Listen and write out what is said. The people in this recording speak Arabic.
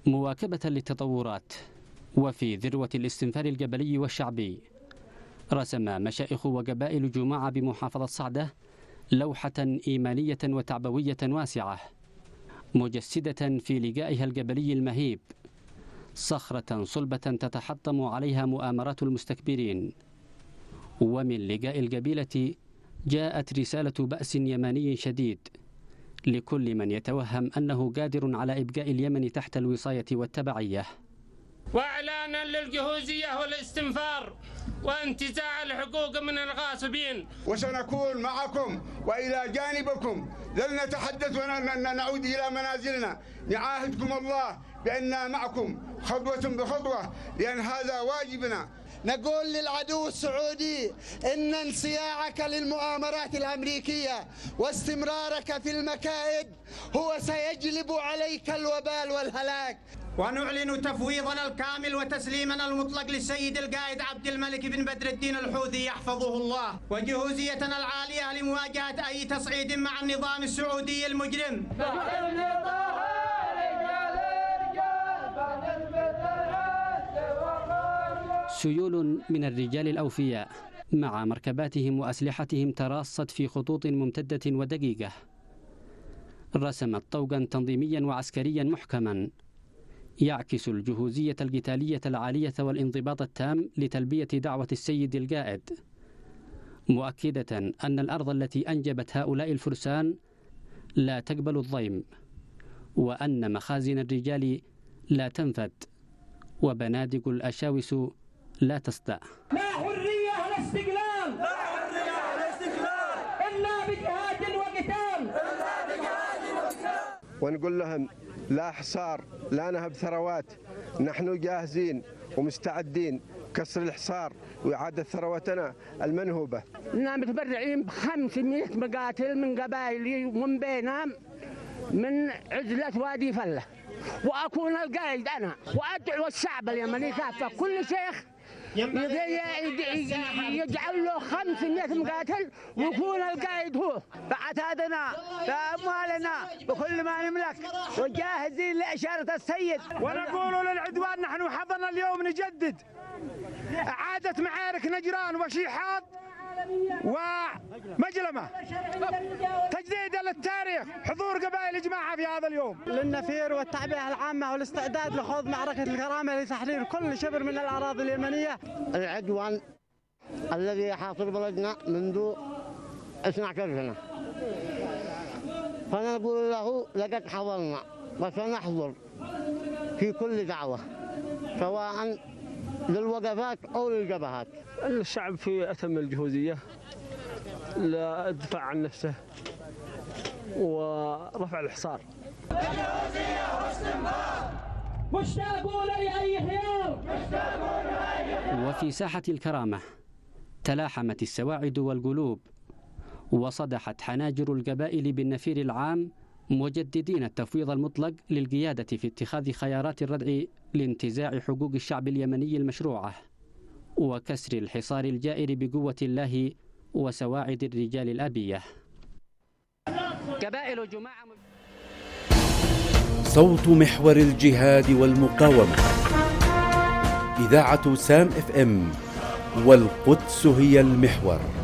مواكبة للتطورات وفي ذروة الاستنفار الجبلي والشعبي، رسم مشائخ وقبائل جماعة بمحافظة صعدة لوحة إيمانية وتعبوية واسعة، مجسدة في لقائها الجبلي المهيب صخرة صلبة تتحطم عليها مؤامرات المستكبرين. ومن لقاء القبيلة جاءت رسالة بأس يماني شديد لكل من يتوهم أنه قادر على إبقاء اليمن تحت الوصاية والتبعية. وإعلانا للجهوزية والاستنفار وانتزاع الحقوق من الغاصبين. وسنكون معكم وإلى جانبكم، لن نتحدث ونعود إلى منازلنا. نعاهدكم الله بأننا معكم خطوة بخطوة، لأن هذا واجبنا. نقول للعدو السعودي إن انصياعك للمؤامرات الأمريكية واستمرارك في المكائد هو سيجلب عليك الوبال والهلاك. ونعلن تفويضنا الكامل وتسليمنا المطلق للسيد القائد عبد الملك بن بدر الدين الحوثي يحفظه الله، وجهوزيتنا العالية لمواجهة أي تصعيد مع النظام السعودي المجرم. سيول من الرجال الأوفياء مع مركباتهم وأسلحتهم تراصت في خطوط ممتدة ودقيقة، رسمت طوقا تنظيميا وعسكريا محكما يعكس الجهوزية القتالية العالية والانضباط التام لتلبية دعوة السيد القائد، مؤكدة أن الأرض التي أنجبت هؤلاء الفرسان لا تقبل الضيم، وأن مخازن الرجال لا تنفد وبنادق الأشاوس لا تصدأ. لا حرية ولا استقلال، لا حرية ولا استقلال إلا بجهاد وقتال، إلا بجهاد وقتال. ونقول لهم لا حصار، لا نهب ثروات، نحن جاهزين ومستعدين كسر الحصار وإعادة ثروتنا المنهوبة. إننا متبرعين ب500 مقاتل من قبائلي ومن بينهم من عزلة وادي فلة، وأكون القائد أنا، وأدعو الشعب اليمني كافة كل شيخ يجعل له 500 مقاتل ويكون القائد هو. بعتادنا بأموالنا بكل ما نملك وجاهزين لإشارة السيد. ونقول للعدوان نحن حضرنا اليوم نجدد إعادة معارك نجران وشيحات ومجلمة، تجديدا للتاريخ، حضور قبائل جماعة في هذا اليوم للنفير والتعبئة العامة والاستعداد لخوض معركة الكرامة لتحرير كل شبر من الأراضي اليمنية. العدوان الذي يحاصر بلدنا منذ 12 سنة، فنقول له لقد حضرنا وسنحضر في كل دعوة سواء للوقفات أو للجبهات. الشعب في أتم الجهوزية للدفاع عن نفسه ورفع الحصار. مشتاقون لأي خيار. وفي ساحة الكرامة تلاحمت السواعد والقلوب وصدحت حناجر القبائل بالنفير العام، مجددين التفويض المطلق للقيادة في اتخاذ خيارات الردع لانتزاع حقوق الشعب اليمني المشروعة وكسر الحصار الجائر بقوة الله وسواعد الرجال الأبية. قبائل جماعة صوت محور الجهاد والمقاومة، إذاعة سام FM، والقدس هي المحور.